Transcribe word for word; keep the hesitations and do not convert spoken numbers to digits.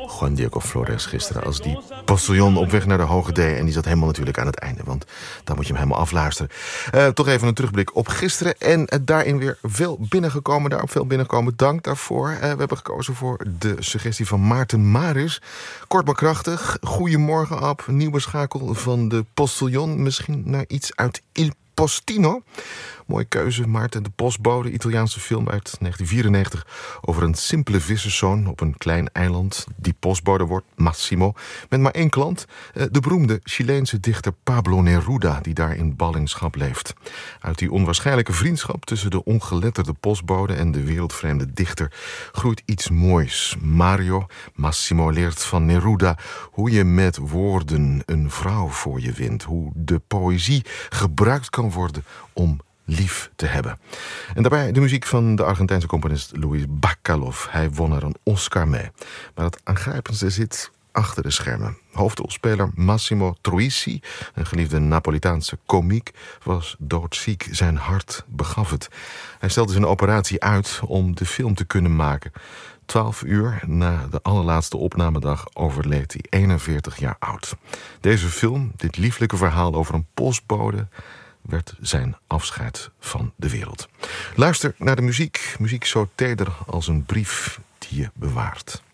Juan Diego Flores gisteren als die postillon op weg naar de Hoge D. En die zat helemaal natuurlijk aan het einde, want dan moet je hem helemaal afluisteren. Uh, toch even een terugblik op gisteren. En uh, daarin weer veel binnengekomen, daarop veel binnengekomen. Dank daarvoor. Uh, we hebben gekozen voor de suggestie van Maarten Maris. Kort maar krachtig. Goedemorgen, Ab. Nieuwe schakel van de postillon. Misschien naar iets uit Il Postino. Mooie keuze, Maarten de Postbode, Italiaanse film uit negentien vierennegentig... over een simpele visserszoon op een klein eiland. Die postbode wordt Massimo, met maar één klant. De beroemde Chileense dichter Pablo Neruda, die daar in ballingschap leeft. Uit die onwaarschijnlijke vriendschap tussen de ongeletterde postbode en de wereldvreemde dichter groeit iets moois. Mario, Massimo, leert van Neruda hoe je met woorden een vrouw voor je wint. Hoe de poëzie gebruikt kan worden om lief te hebben. En daarbij de muziek van de Argentijnse componist Luis Bacalov. Hij won er een Oscar mee. Maar het aangrijpendste zit achter de schermen. Hoofdrolspeler Massimo Troisi, een geliefde Napolitaanse komiek, was doodziek. Zijn hart begaf het. Hij stelde zijn operatie uit om de film te kunnen maken. Twaalf uur na de allerlaatste opnamedag overleed hij, eenenveertig jaar oud. Deze film, dit lieflijke verhaal over een postbode, werd zijn afscheid van de wereld. Luister naar de muziek. Muziek zo teder als een brief die je bewaart.